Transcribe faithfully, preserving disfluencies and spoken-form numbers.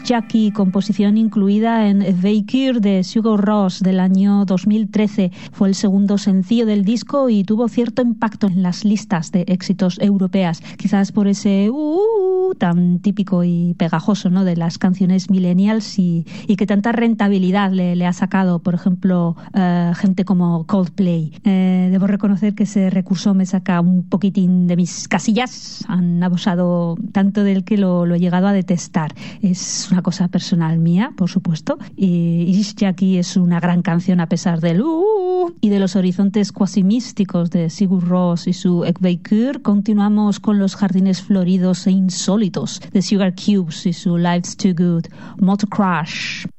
Is Jackie, composición incluida en Vacure de Sigur Rós del año dos mil trece. Fue el segundo sencillo del disco y tuvo cierto impacto en las listas de éxitos europeas, quizás por ese uh, tan típico y pegajoso, ¿no?, de las canciones millennials y, y que tanta rentabilidad le, le ha sacado, por ejemplo, uh, gente como Coldplay. Eh, debo reconocer que ese recurso me saca un poquitín de mis casillas. Han abusado tanto del que lo, lo he llegado a detestar. Es una cosa personal mía, por supuesto. Y Is Jackie es una gran canción a pesar del uh, y de los horizontes cuasi místicos de Sigur Rós y su Vacure. Continuamos con los jardines floridos e insólitos de Sugar Cubes y su Life's Too Good. Motor Crash.